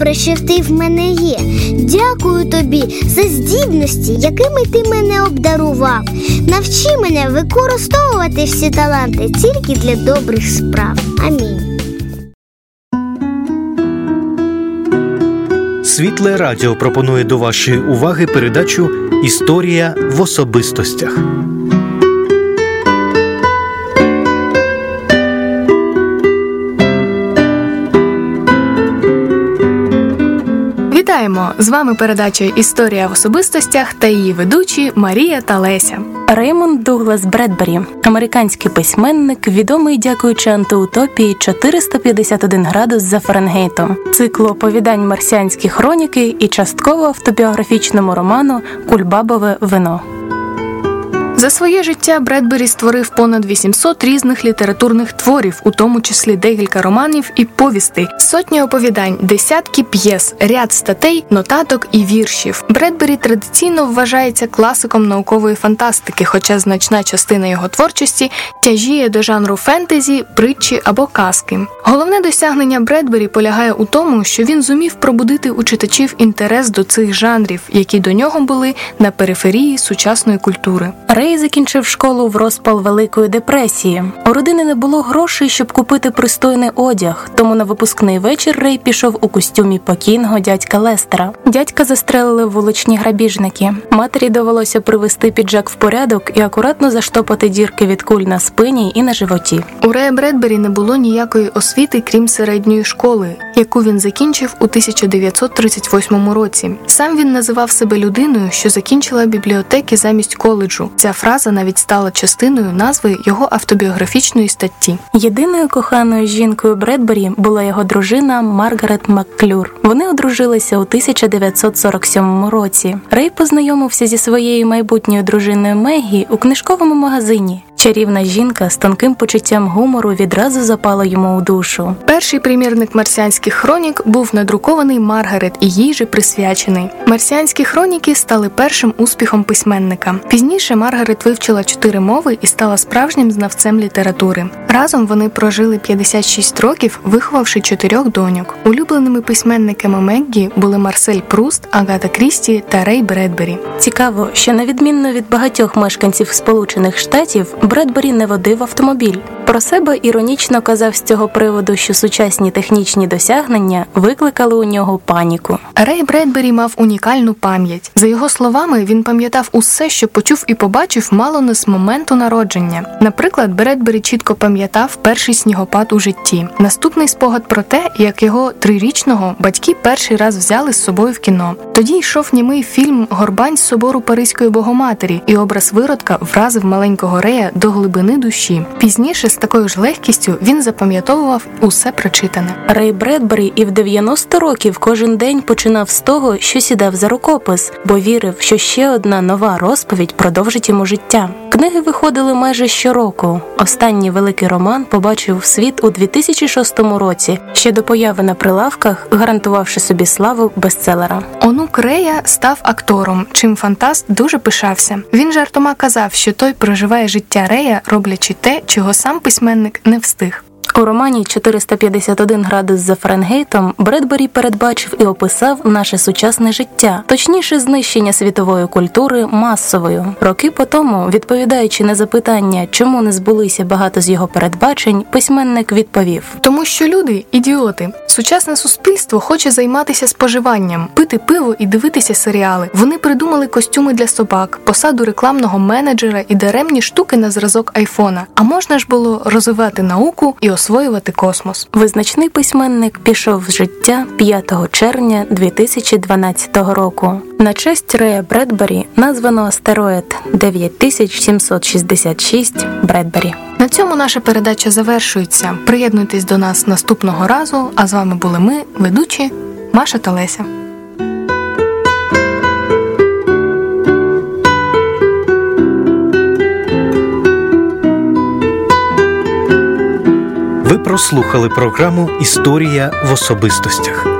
добре, що ти в мене є. Дякую тобі за здібності, якими ти мене обдарував. Навчи мене використовувати всі таланти тільки для добрих справ. Амінь. Світле радіо пропонує до вашої уваги передачу «Історія в особистостях». Вітаємо! З вами передача «Історія в особистостях» та її ведучі Марія та Леся. Реймонд Дуглас Бредбері – американський письменник, відомий дякуючи антиутопії «451 градус за Фаренгейтом», циклу оповідань «Марсіанські хроніки» і частково автобіографічному роману «Кульбабове вино». За своє життя Бредбері створив понад 800 різних літературних творів, у тому числі декілька романів і повістей, сотні оповідань, десятки п'єс, ряд статей, нотаток і віршів. Бредбері традиційно вважається класиком наукової фантастики, хоча значна частина його творчості тяжіє до жанру фентезі, притчі або казки. Головне досягнення Бредбері полягає у тому, що він зумів пробудити у читачів інтерес до цих жанрів, які до нього були на периферії сучасної культури. Рей закінчив школу в розпал Великої депресії. У родини не було грошей, щоб купити пристойний одяг, тому на випускний вечір Рей пішов у костюмі покійного дядька Лестера. Дядька застрелили вуличні грабіжники. Матері довелося привести піджак в порядок і акуратно заштопати дірки від куль на спині і на животі. У Рея Бредбері не було ніякої освіти, крім середньої школи, яку він закінчив у 1938 році. Сам він називав себе людиною, що закінчила бібліотеки замість коледжу. Ця фраза навіть стала частиною назви його автобіографічної статті. Єдиною коханою жінкою Бредбері була його дружина Маргарет Макклюр. Вони одружилися у 1947 році. Рей познайомився зі своєю майбутньою дружиною Мегі у книжковому магазині. Чарівна жінка з тонким почуттям гумору відразу запала йому у душу. Перший примірник «Марсіанських хронік» був надрукований Маргарет і їй же присвячений. «Марсіанські хроніки» стали першим успіхом письменника. Пізніше Маргарет вивчила 4 мови і стала справжнім знавцем літератури. Разом вони прожили 56 років, виховавши 4 доньок. Улюбленими письменниками Меггі були Марсель Пруст, Агата Крісті та Рей Бредбері. Цікаво, що на відмінно від багатьох мешканців Сполучених Штатів, Бредбері не водив автомобіль. Про себе іронічно казав з цього приводу, що сучасні технічні досягнення викликали у нього паніку. Рей Бредбері мав унікальну пам'ять. За його словами, він пам'ятав усе, що почув і побачив мало не з моменту народження. Наприклад, Бредбері чітко пам'ятав перший снігопад у житті. Наступний спогад про те, як його 3-річного батьки перший раз взяли з собою в кіно. Тоді йшов німий фільм «Горбань з собору Паризької Богоматері», і образ виродка вразив маленького Рея до глибини душі. Пізніше з такою ж легкістю він запам'ятовував усе прочитане. Рей Бредбері і в 90 років кожен день починав з того, що сідав за рукопис, бо вірив, що ще одна нова розповідь продовжить йому життя. Книги виходили майже щороку. Останній великий роман побачив світ у 2006 році, ще до появи на прилавках, гарантувавши собі славу бестселера. Онук Рея став актором, чим фантаст дуже пишався. Він жартома казав, що той проживає життя Рея, роблячи те, чого сам письменник не встиг. У романі «451 градус за Фаренгейтом» Бредбері передбачив і описав наше сучасне життя, точніше знищення світової культури масовою. Роки по тому, відповідаючи на запитання, чому не збулися багато з його передбачень, письменник відповів: «Тому що люди – ідіоти. Сучасне суспільство хоче займатися споживанням, пити пиво і дивитися серіали. Вони придумали костюми для собак, посаду рекламного менеджера і даремні штуки на зразок айфона. А можна ж було розвивати науку і освоювати космос». Визначний письменник пішов з життя 5 червня 2012 року. На честь Рея Бредбері названо астероїд 9766 Бредбері. На цьому наша передача завершується. Приєднуйтесь до нас наступного разу, а з вами були ми, ведучі Маша та Леся. Ви прослухали програму «Історія в особистостях».